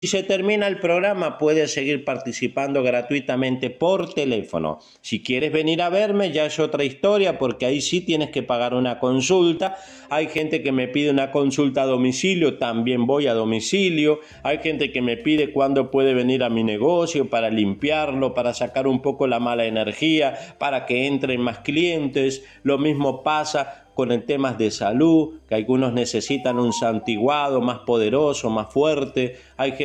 Si se termina el programa, puedes seguir participando gratuitamente por teléfono. Si quieres venir a verme, ya es otra historia, porque ahí sí tienes que pagar una consulta. Hay gente que me pide una consulta a domicilio, también voy a domicilio. Hay gente que me pide cuándo puede venir a mi negocio para limpiarlo, para sacar un poco la mala energía, para que entren más clientes. Lo mismo pasa con el temas de salud, que algunos necesitan un santiguado más poderoso, más fuerte. Hay gente